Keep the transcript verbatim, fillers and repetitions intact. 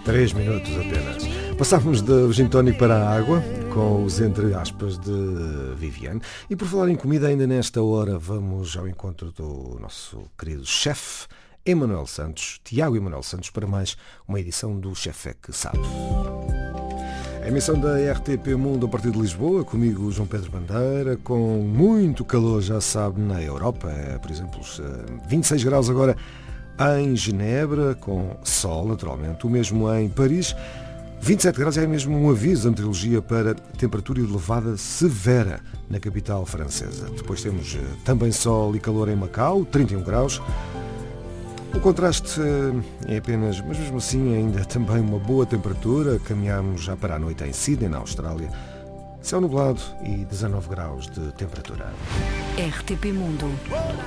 Três minutos apenas. Passámos do gin tónico para a água, com os entre aspas de Viviane. E por falar em comida, ainda nesta hora vamos ao encontro do nosso querido chefe, Emanuel Santos, Tiago Emanuel Santos, para mais uma edição do Chefe é que Sabe. A emissão da R T P Mundo a partir de Lisboa, comigo João Pedro Bandeira, com muito calor, já se sabe, na Europa, por exemplo, vinte e seis graus agora em Genebra, com sol naturalmente, o mesmo em Paris, vinte e sete graus é mesmo um aviso da meteorologia para temperatura elevada severa na capital francesa. Depois temos também sol e calor em Macau, trinta e um graus. O contraste é apenas, mas mesmo assim ainda também uma boa temperatura. Caminhamos já para a noite em Sydney, na Austrália. Céu nublado e dezanove graus de temperatura. R T P Mundo.